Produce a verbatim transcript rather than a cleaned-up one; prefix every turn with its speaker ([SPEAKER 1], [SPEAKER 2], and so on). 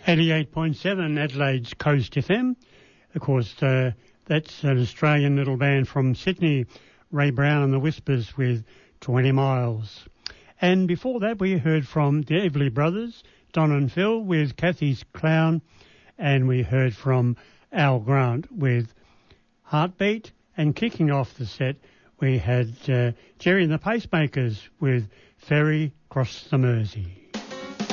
[SPEAKER 1] eighty-eight point seven Adelaide's Coast F M. Of course, uh, that's an Australian little band from Sydney, Ray Brown and the Whispers with twenty miles. And before that, we heard from the Everly Brothers, Don and Phil with Kathy's Clown, and we heard from Al Grant with Heartbeat. And kicking off the set, we had uh, Jerry and the Pacemakers with Ferry Across the Mersey.